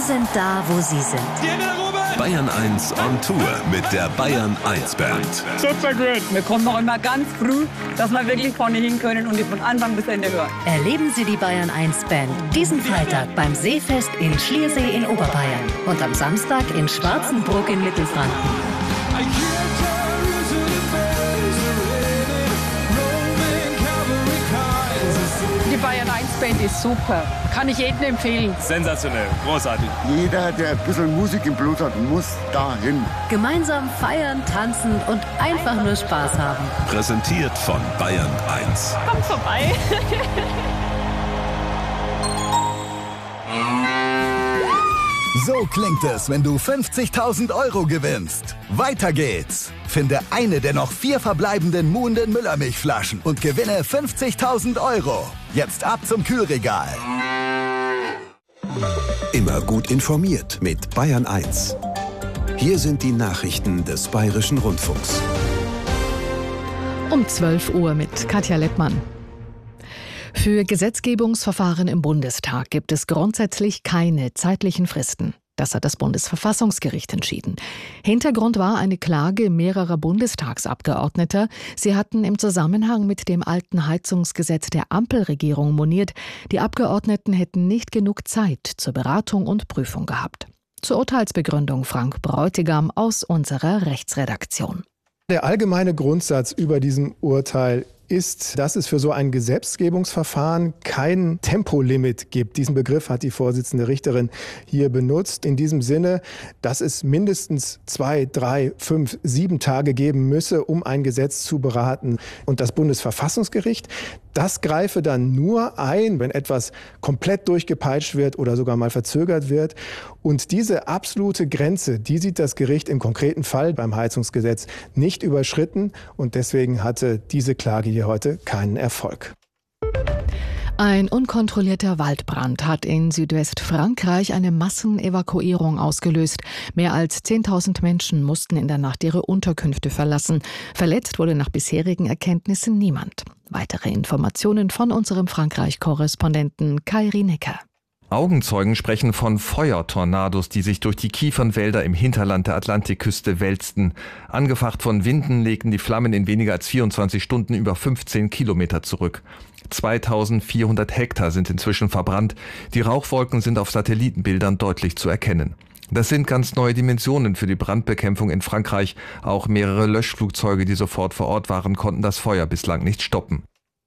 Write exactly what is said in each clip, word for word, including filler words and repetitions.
sind da, wo Sie sind. Bayern eins on Tour mit der Bayern eins Band. Super gut. Wir kommen noch immer ganz früh, dass wir wirklich vorne hin können und die von Anfang bis Ende hören. Erleben Sie die Bayern eins Band diesen Freitag beim Seefest in Schliersee in Oberbayern und am Samstag in Schwarzenbruck in Mittelfranken. Die Bayern eins Band ist super. Kann ich jedem empfehlen. Sensationell, großartig. Jeder, der ein bisschen Musik im Blut hat, muss dahin. Gemeinsam feiern, tanzen und einfach nur Spaß haben. Präsentiert von Bayern eins. Kommt vorbei. So klingt es, wenn du fünfzigtausend Euro gewinnst. Weiter geht's. Finde eine der noch vier verbleibenden Muhnden Müllermilchflaschen und gewinne fünfzigtausend Euro. Jetzt ab zum Kühlregal. Immer gut informiert mit Bayern eins. Hier sind die Nachrichten des Bayerischen Rundfunks. Um zwölf Uhr mit Katja Lettmann. Für Gesetzgebungsverfahren im Bundestag gibt es grundsätzlich keine zeitlichen Fristen. Das hat das Bundesverfassungsgericht entschieden. Hintergrund war eine Klage mehrerer Bundestagsabgeordneter. Sie hatten im Zusammenhang mit dem alten Heizungsgesetz der Ampelregierung moniert, die Abgeordneten hätten nicht genug Zeit zur Beratung und Prüfung gehabt. Zur Urteilsbegründung Frank Bräutigam aus unserer Rechtsredaktion. Der allgemeine Grundsatz über diesem Urteil ist, dass es für so ein Gesetzgebungsverfahren kein Tempolimit gibt. Diesen Begriff hat die Vorsitzende Richterin hier benutzt. In diesem Sinne, dass es mindestens zwei, drei, fünf, sieben Tage geben müsse, um ein Gesetz zu beraten. Und das Bundesverfassungsgericht, das greife dann nur ein, wenn etwas komplett durchgepeitscht wird oder sogar mal verzögert wird. Und diese absolute Grenze, die sieht das Gericht im konkreten Fall beim Heizungsgesetz nicht überschritten. Und deswegen hatte diese Klage hier heute keinen Erfolg. Ein unkontrollierter Waldbrand hat in Südwestfrankreich eine Massenevakuierung ausgelöst. Mehr als zehntausend Menschen mussten in der Nacht ihre Unterkünfte verlassen. Verletzt wurde nach bisherigen Erkenntnissen niemand. Weitere Informationen von unserem Frankreich-Korrespondenten Kai Rienecker. Augenzeugen sprechen von Feuertornados, die sich durch die Kiefernwälder im Hinterland der Atlantikküste wälzten. Angefacht von Winden legten die Flammen in weniger als vierundzwanzig Stunden über fünfzehn Kilometer zurück. zweitausendvierhundert Hektar sind inzwischen verbrannt. Die Rauchwolken sind auf Satellitenbildern deutlich zu erkennen. Das sind ganz neue Dimensionen für die Brandbekämpfung in Frankreich. Auch mehrere Löschflugzeuge, die sofort vor Ort waren, konnten das Feuer bislang nicht stoppen.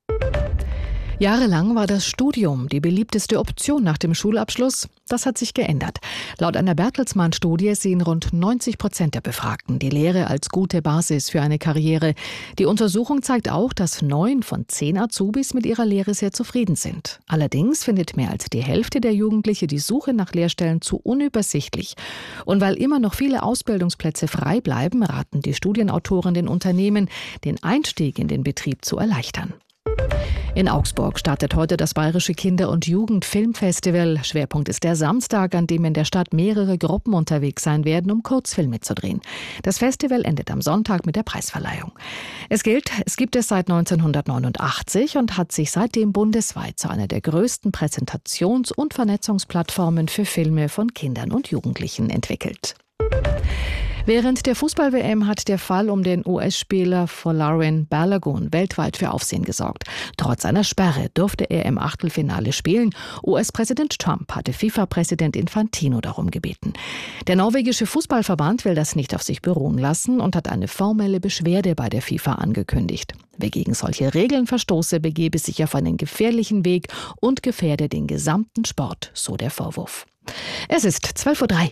Jahrelang war das Studium die beliebteste Option nach dem Schulabschluss. Das hat sich geändert. Laut einer Bertelsmann-Studie sehen rund neunzig Prozent der Befragten die Lehre als gute Basis für eine Karriere. Die Untersuchung zeigt auch, dass neun von zehn Azubis mit ihrer Lehre sehr zufrieden sind. Allerdings findet mehr als die Hälfte der Jugendlichen die Suche nach Lehrstellen zu unübersichtlich. Und weil immer noch viele Ausbildungsplätze frei bleiben, raten die Studienautoren den Unternehmen, den Einstieg in den Betrieb zu erleichtern. In Augsburg startet heute das Bayerische Kinder- und Jugendfilmfestival. Schwerpunkt ist der Samstag, an dem in der Stadt mehrere Gruppen unterwegs sein werden, um Kurzfilme zu drehen. Das Festival endet am Sonntag mit der Preisverleihung. Es gilt, es gibt es seit neunzehnhundertneunundachtzig und hat sich seitdem bundesweit zu einer der größten Präsentations- und Vernetzungsplattformen für Filme von Kindern und Jugendlichen entwickelt. Während der Fußball-W M hat der Fall um den U S-Spieler Folarin Balogun weltweit für Aufsehen gesorgt. Trotz einer Sperre durfte er im Achtelfinale spielen. U S-Präsident Trump hatte FIFA-Präsident Infantino darum gebeten. Der norwegische Fußballverband will das nicht auf sich beruhen lassen und hat eine formelle Beschwerde bei der FIFA angekündigt. Wer gegen solche Regeln verstoße, begebe sich auf einen gefährlichen Weg und gefährde den gesamten Sport, so der Vorwurf. Es ist zwölf Uhr drei.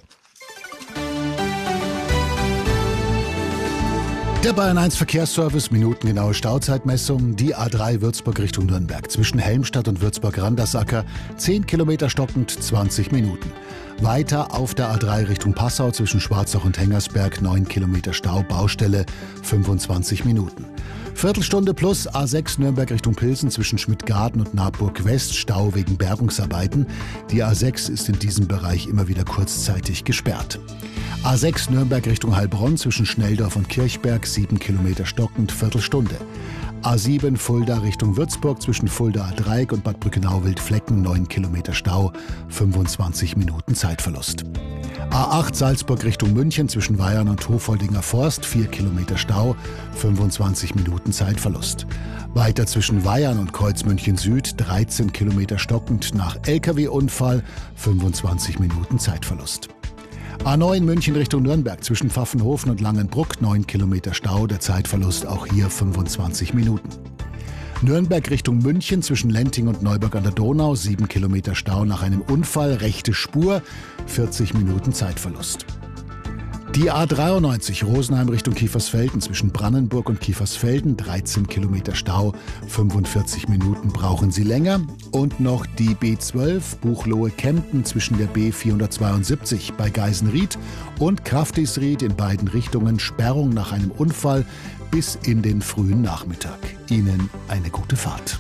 Der Bayern eins Verkehrsservice, minutengenaue Stauzeitmessung, die A drei Würzburg Richtung Nürnberg. Zwischen Helmstadt und Würzburg-Randersacker zehn Kilometer stockend, zwanzig Minuten. Weiter auf der A drei Richtung Passau zwischen Schwarzach und Hengersberg neun Kilometer Stau, Baustelle fünfundzwanzig Minuten. Viertelstunde plus A sechs Nürnberg Richtung Pilsen zwischen Schmidtgarten und Naburg West, Stau wegen Bergungsarbeiten. Die A sechs ist in diesem Bereich immer wieder kurzzeitig gesperrt. A sechs Nürnberg Richtung Heilbronn zwischen Schnelldorf und Kirchberg, sieben Kilometer stockend, Viertelstunde. A sieben Fulda Richtung Würzburg zwischen Fuldaer Dreieck und Bad Brückenau-Wildflecken neun Kilometer Stau, fünfundzwanzig Minuten Zeitverlust. A acht Salzburg Richtung München zwischen Weyern und Hofoldinger Forst vier Kilometer Stau, fünfundzwanzig Minuten Zeitverlust. Weiter zwischen Weyern und Kreuzmünchen Süd dreizehn Kilometer stockend nach L K W-Unfall, fünfundzwanzig Minuten Zeitverlust. A neun München Richtung Nürnberg zwischen Pfaffenhofen und Langenbruck neun Kilometer Stau, der Zeitverlust auch hier fünfundzwanzig Minuten. Nürnberg Richtung München zwischen Lenting und Neuburg an der Donau sieben Kilometer Stau nach einem Unfall, rechte Spur, vierzig Minuten Zeitverlust. Die A dreiundneunzig Rosenheim Richtung Kiefersfelden zwischen Brannenburg und Kiefersfelden dreizehn Kilometer Stau, fünfundvierzig Minuten brauchen Sie länger. Und noch die B zwölf Buchloe-Kempten zwischen der B vierhundertzweiundsiebzig bei Geisenried und Kraftisried in beiden Richtungen Sperrung nach einem Unfall bis in den frühen Nachmittag. Ihnen eine gute Fahrt.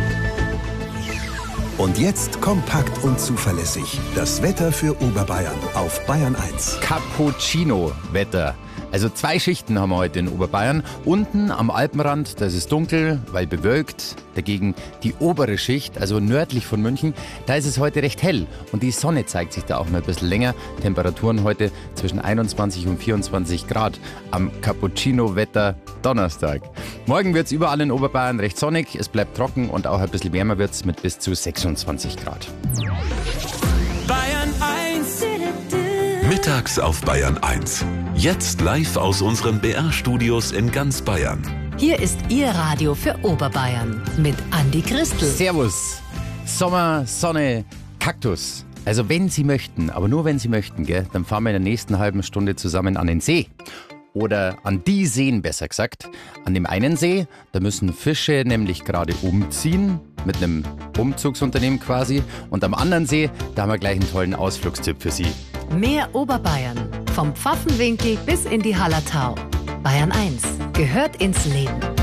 Und jetzt kompakt und zuverlässig. Das Wetter für Oberbayern auf Bayern eins. Cappuccino-Wetter. Also zwei Schichten haben wir heute in Oberbayern. Unten am Alpenrand, da ist es dunkel, weil bewölkt. Dagegen die obere Schicht, also nördlich von München, da ist es heute recht hell. Und die Sonne zeigt sich da auch mal ein bisschen länger. Temperaturen heute zwischen einundzwanzig und vierundzwanzig Grad am Cappuccino-Wetter Donnerstag. Morgen wird es überall in Oberbayern recht sonnig. Es bleibt trocken und auch ein bisschen wärmer wird es mit bis zu sechsundzwanzig Grad. Bayern eins. Mittags auf Bayern eins. Jetzt live aus unseren B R-Studios in ganz Bayern. Hier ist Ihr Radio für Oberbayern mit Andi Christel. Servus. Sommer, Sonne, Kaktus. Also wenn Sie möchten, aber nur wenn Sie möchten, gell, dann fahren wir in der nächsten halben Stunde zusammen an den See. Oder an die Seen, besser gesagt. An dem einen See, da müssen Fische nämlich gerade umziehen, mit einem Umzugsunternehmen quasi. Und am anderen See, da haben wir gleich einen tollen Ausflugstipp für Sie. Mehr Oberbayern, vom Pfaffenwinkel bis in die Hallertau. Bayern eins gehört ins Leben.